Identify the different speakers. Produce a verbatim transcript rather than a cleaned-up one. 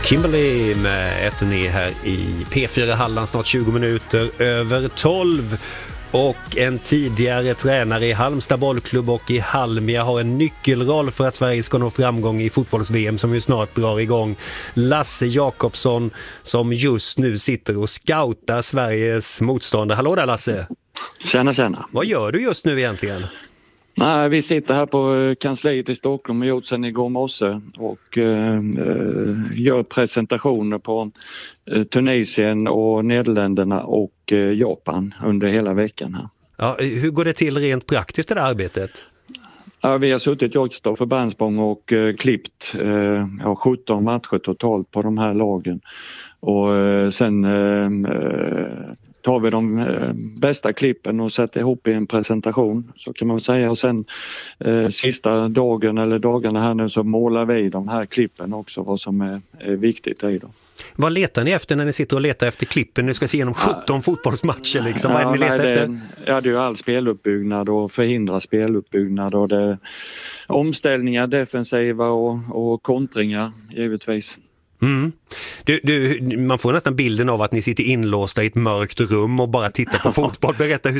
Speaker 1: Kimberly med ett och nio här i P fyra Halland, snart tjugo minuter över tolv. Och en tidigare tränare i Halmstad bollklubb och i Halmia har en nyckelroll för att Sverige ska nå framgång i fotbolls-V M som ju snart drar igång. Lasse Jakobsson som just nu sitter och scoutar Sveriges motståndare. Hallå där Lasse!
Speaker 2: Tjena, tjena.
Speaker 1: Vad gör du just nu egentligen?
Speaker 2: Nej, vi sitter här på kansliet i Stockholm och gjort sedan igår morse och eh, gör presentationer på eh, Tunisien och Nederländerna och eh, Japan under hela veckan här.
Speaker 1: Ja, hur går det till rent praktiskt det där arbetet?
Speaker 2: Ja, vi har suttit i Åkstad för Bernsbång och eh, klippt eh, ja, sjutton matcher totalt på de här lagen och eh, sen eh, tar vi de eh, bästa klippen och sätter ihop i en presentation, så kan man säga. Och sen eh, sista dagen eller dagarna här nu så målar vi de här klippen också, vad som är, är viktigt i dem.
Speaker 1: Vad letar ni efter när ni sitter och letar efter klippen? Ni ska se igenom sjutton ja. fotbollsmatcher liksom. Vad är det ni letar
Speaker 2: nej,
Speaker 1: efter?
Speaker 2: Det, ja, det är ju all speluppbyggnad och förhindra speluppbyggnad och det, omställningar, defensiva och, och kontringar givetvis.
Speaker 1: Mm. Du, du, man får nästan bilden av att ni sitter inlåsta i ett mörkt rum och bara tittar på fotboll. Berätta, hur